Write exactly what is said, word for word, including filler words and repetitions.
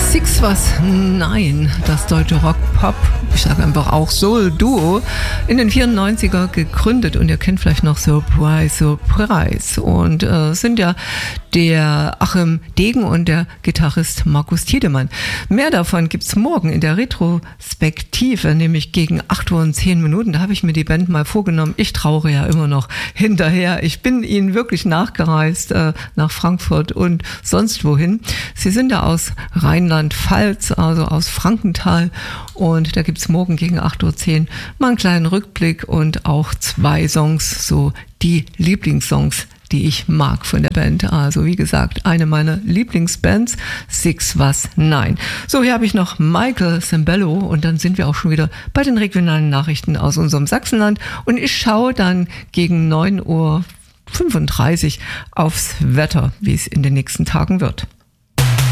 Six was? Nein, das deutsche Rock-Pop, ich sage einfach auch Soul-Duo, in den vierundneunziger gegründet und ihr kennt vielleicht noch Surprise, Surprise und äh, sind ja der Achim Degen und der Gitarrist Markus Tiedemann. Mehr davon gibt's morgen in der Retrospektive, nämlich gegen acht Uhr und zehn Minuten. Da habe ich mir die Band mal vorgenommen. Ich trauere ja immer noch hinterher. Ich bin ihnen wirklich nachgereist äh, nach Frankfurt und sonst wohin. Sie sind ja aus Rheinland-Pfalz, also aus Frankenthal, und da gibt's morgen gegen acht Uhr zehn mal einen kleinen Rückblick und auch zwei Songs, so die Lieblingssongs, die ich mag von der Band. Also wie gesagt, eine meiner Lieblingsbands, Six was? Nein. So, hier habe ich noch Michael Sembello und dann sind wir auch schon wieder bei den regionalen Nachrichten aus unserem Sachsenland und ich schaue dann gegen neun Uhr fünfunddreißig aufs Wetter, wie es in den nächsten Tagen wird.